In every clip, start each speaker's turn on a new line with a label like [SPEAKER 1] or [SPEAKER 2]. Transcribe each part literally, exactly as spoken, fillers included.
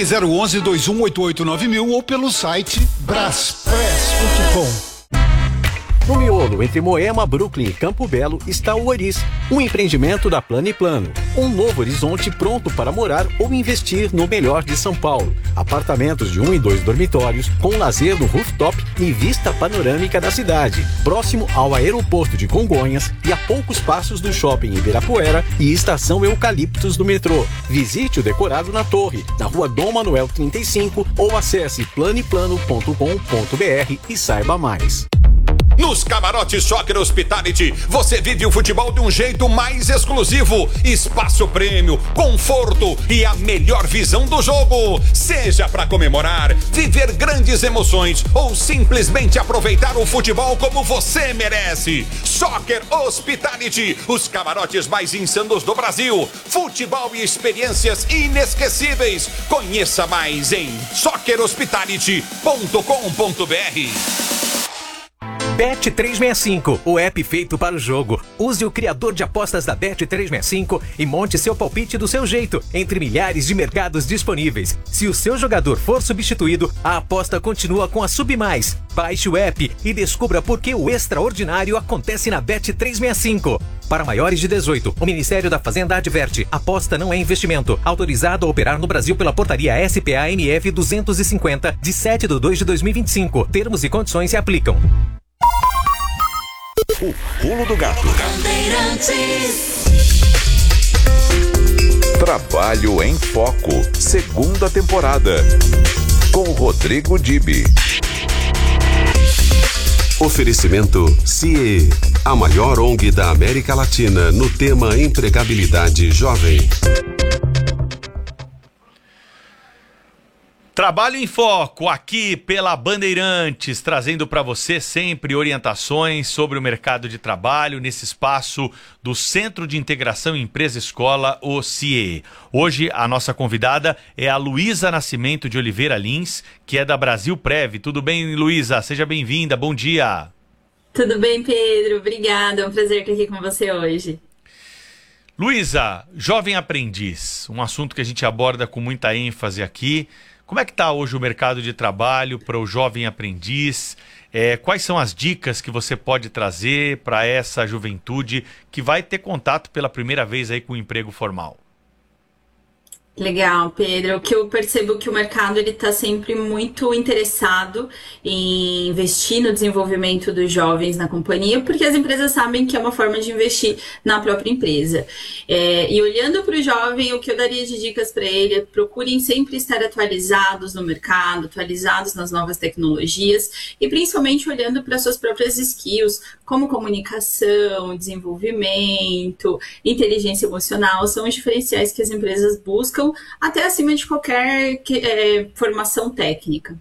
[SPEAKER 1] zero um um, dois um oito oito nove mil ou pelo site braspress ponto com.
[SPEAKER 2] No miolo, entre Moema, Brooklyn e Campo Belo, está o Oris, um empreendimento da Plano e Plano. Um novo horizonte pronto para morar ou investir no melhor de São Paulo. Apartamentos de um e dois dormitórios, com lazer no rooftop e vista panorâmica da cidade. Próximo ao aeroporto de Congonhas e a poucos passos do shopping Ibirapuera e estação Eucaliptos do metrô. Visite o decorado na torre, na rua Dom Manuel trinta e cinco ou acesse plano e plano ponto com ponto br e saiba mais.
[SPEAKER 3] Nos camarotes Soccer Hospitality, você vive o futebol de um jeito mais exclusivo. Espaço prêmio, conforto e a melhor visão do jogo. Seja para comemorar, viver grandes emoções ou simplesmente aproveitar o futebol como você merece. Soccer Hospitality, os camarotes mais insanos do Brasil. Futebol e experiências inesquecíveis. Conheça mais em soccer hospitality ponto com ponto br.
[SPEAKER 2] Bet trezentos e sessenta e cinco, o app feito para o jogo. Use o criador de apostas da Bet trezentos e sessenta e cinco e monte seu palpite do seu jeito, entre milhares de mercados disponíveis. Se o seu jogador for substituído, a aposta continua com a Submais. Baixe o app e descubra por que o extraordinário acontece na Bet trezentos e sessenta e cinco. Para maiores de dezoito, o Ministério da Fazenda adverte: aposta não é investimento. Autorizado a operar no Brasil pela portaria S P A M F duzentos e cinquenta, de sete de dois de dois mil e vinte e cinco. Termos e condições se aplicam.
[SPEAKER 4] O Pulo do Gato. Trabalho em Foco, segunda temporada, com Rodrigo Dibi.
[SPEAKER 5] Oferecimento C I E, a maior O N G da América Latina no tema empregabilidade jovem.
[SPEAKER 6] Trabalho em Foco, aqui pela Bandeirantes, trazendo para você sempre orientações sobre o mercado de trabalho nesse espaço do Centro de Integração Empresa-Escola, o C I E. Hoje a nossa convidada é a Luísa Nascimento de Oliveira Lins, que é da Brasil Prev. Tudo bem, Luísa? Seja bem-vinda, bom dia.
[SPEAKER 7] Tudo bem, Pedro? Obrigada, é um prazer estar aqui com você hoje.
[SPEAKER 6] Luísa, jovem aprendiz, um assunto que a gente aborda com muita ênfase aqui. Como é que está hoje o mercado de trabalho para o jovem aprendiz? É, quais são as dicas que você pode trazer para essa juventude que vai ter contato pela primeira vez aí com o emprego formal?
[SPEAKER 7] Legal, Pedro. O que eu percebo que o mercado ele está sempre muito interessado em investir no desenvolvimento dos jovens na companhia, porque as empresas sabem que é uma forma de investir na própria empresa. É, e olhando para o jovem, o que eu daria de dicas para ele é: procurem sempre estar atualizados no mercado, atualizados nas novas tecnologias e principalmente olhando para suas próprias skills, como comunicação, desenvolvimento, inteligência emocional, são os diferenciais que as empresas buscam até acima de qualquer é, formação técnica.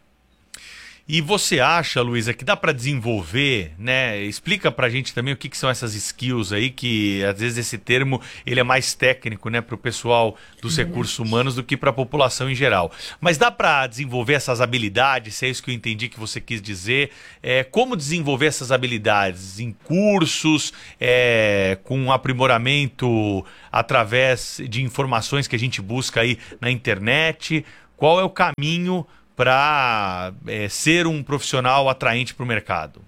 [SPEAKER 6] E você acha, Luísa, que dá para desenvolver, né? Explica pra gente também o que, que são essas skills aí, que às vezes esse termo ele é mais técnico, né, para o pessoal dos recursos humanos do que para a população em geral. Mas dá para desenvolver essas habilidades, se é isso que eu entendi que você quis dizer. É, como desenvolver essas habilidades? Em cursos, é, com aprimoramento através de informações que a gente busca aí na internet? Qual é o caminho para é, ser um profissional atraente para o mercado?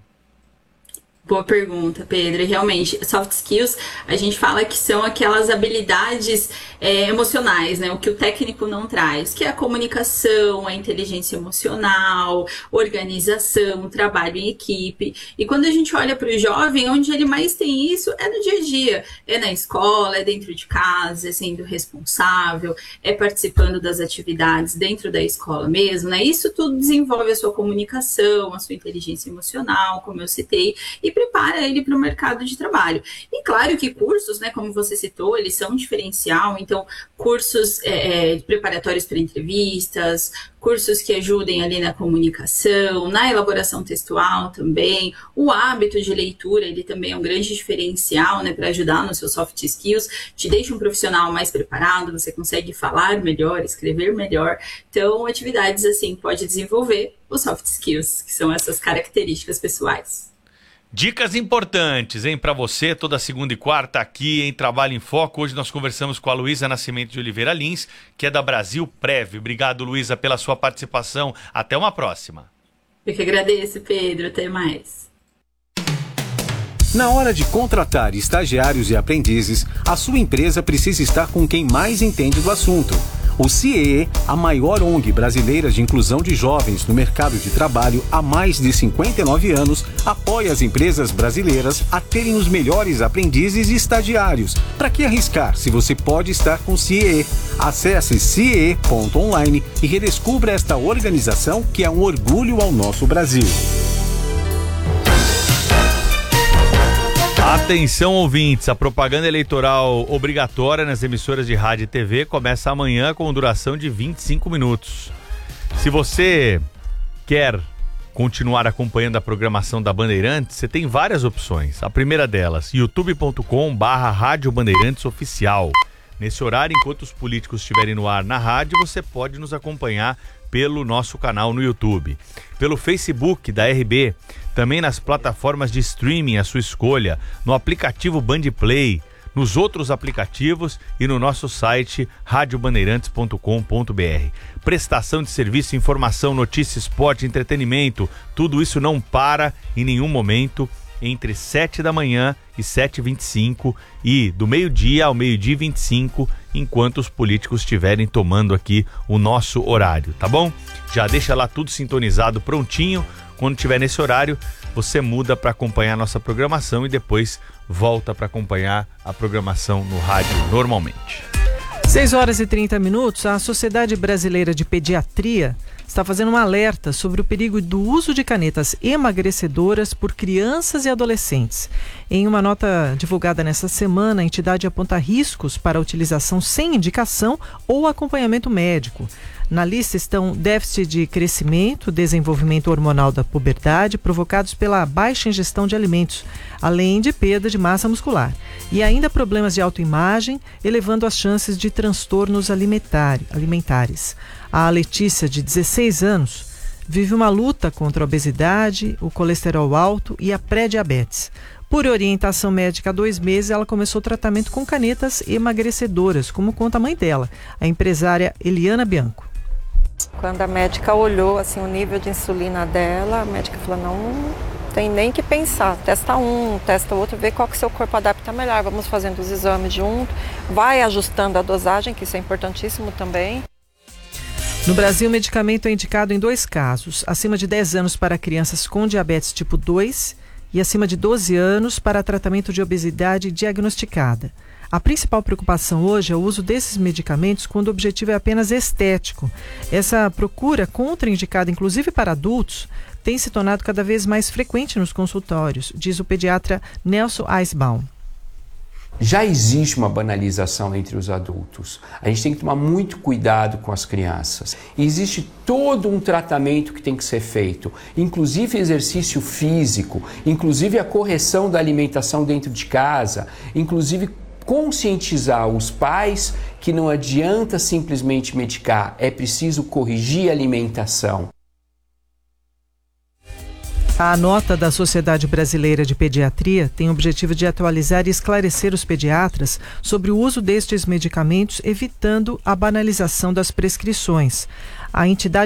[SPEAKER 7] Boa pergunta, Pedro. Realmente, soft skills, a gente fala que são aquelas habilidades é, emocionais, né? O que o técnico não traz, que é a comunicação, a inteligência emocional, organização, trabalho em equipe. E quando a gente olha para o jovem, onde ele mais tem isso é no dia a dia. É na escola, é dentro de casa, é sendo responsável, é participando das atividades dentro da escola mesmo, né? Isso tudo desenvolve a sua comunicação, a sua inteligência emocional, como eu citei, e prepara ele para o mercado de trabalho. E claro que cursos, né, como você citou, eles são um diferencial, então cursos é, preparatórios para entrevistas, cursos que ajudem ali na comunicação, na elaboração textual também, o hábito de leitura, ele também é um grande diferencial, né, para ajudar nos seus soft skills, te deixa um profissional mais preparado, você consegue falar melhor, escrever melhor, então atividades assim pode desenvolver os soft skills, que são essas características pessoais.
[SPEAKER 6] Dicas importantes, hein, para você, toda segunda e quarta aqui em Trabalho em Foco. Hoje nós conversamos com a Luísa Nascimento de Oliveira Lins, que é da Brasil Prev. Obrigado, Luísa, pela sua participação. Até uma próxima.
[SPEAKER 7] Eu que agradeço, Pedro. Até mais.
[SPEAKER 2] Na hora de contratar estagiários e aprendizes, a sua empresa precisa estar com quem mais entende do assunto. O C I E, a maior O N G brasileira de inclusão de jovens no mercado de trabalho há mais de cinquenta e nove anos, apoia as empresas brasileiras a terem os melhores aprendizes e estagiários. Para que arriscar se você pode estar com o C I E? Acesse C I E ponto online e redescubra esta organização que é um orgulho ao nosso Brasil.
[SPEAKER 6] Atenção, ouvintes, a propaganda eleitoral obrigatória nas emissoras de rádio e T V começa amanhã com duração de vinte e cinco minutos. Se você quer continuar acompanhando a programação da Bandeirantes, você tem várias opções. A primeira delas, youtube ponto com barra Rádio Bandeirantes Oficial. Nesse horário, enquanto os políticos estiverem no ar na rádio, você pode nos acompanhar pelo nosso canal no YouTube. Pelo Facebook da R B, também nas plataformas de streaming à sua escolha, no aplicativo Bandplay, nos outros aplicativos e no nosso site rádio bandeirantes ponto com ponto b r. Prestação de serviço, informação, notícia, esporte, entretenimento, tudo isso não para em nenhum momento entre sete da manhã e sete e vinte e cinco e do meio-dia ao meio-dia e vinte e cinco, enquanto os políticos estiverem tomando aqui o nosso horário, tá bom? Já deixa lá tudo sintonizado, prontinho. Quando tiver nesse horário, você muda para acompanhar a nossa programação e depois volta para acompanhar a programação no rádio normalmente.
[SPEAKER 8] seis horas e trinta minutos, a Sociedade Brasileira de Pediatria está fazendo um alerta sobre o perigo do uso de canetas emagrecedoras por crianças e adolescentes. Em uma nota divulgada nesta semana, a entidade aponta riscos para a utilização sem indicação ou acompanhamento médico. Na lista estão déficit de crescimento, desenvolvimento hormonal da puberdade provocados pela baixa ingestão de alimentos, além de perda de massa muscular. E ainda problemas de autoimagem, elevando as chances de transtornos alimentar, alimentares. A Letícia, de dezesseis anos, vive uma luta contra a obesidade, o colesterol alto e a pré-diabetes. Por orientação médica, há dois meses, ela começou o tratamento com canetas emagrecedoras, como conta a mãe dela, a empresária Eliana Bianco.
[SPEAKER 9] Quando a médica olhou assim, o nível de insulina dela, a médica falou, não tem nem que pensar, testa um, testa outro, vê qual que seu corpo adapta melhor, vamos fazendo os exames junto, vai ajustando a dosagem, que isso é importantíssimo também.
[SPEAKER 8] No Brasil, o medicamento é indicado em dois casos, acima de dez anos para crianças com diabetes tipo dois e acima de doze anos para tratamento de obesidade diagnosticada. A principal preocupação hoje é o uso desses medicamentos quando o objetivo é apenas estético. Essa procura contraindicada, inclusive para adultos, tem se tornado cada vez mais frequente nos consultórios, diz o pediatra Nelson Eisbaum.
[SPEAKER 10] Já existe uma banalização entre os adultos. A gente tem que tomar muito cuidado com as crianças. E existe todo um tratamento que tem que ser feito, inclusive exercício físico, inclusive a correção da alimentação dentro de casa, inclusive conscientizar os pais que não adianta simplesmente medicar, é preciso corrigir a alimentação.
[SPEAKER 8] A nota da Sociedade Brasileira de Pediatria tem o objetivo de atualizar e esclarecer os pediatras sobre o uso destes medicamentos, evitando a banalização das prescrições. A entidade